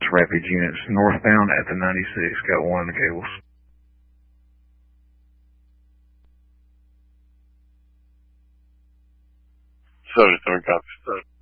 Rapids units. Northbound at the 96. Got one in the cables. 73 copies.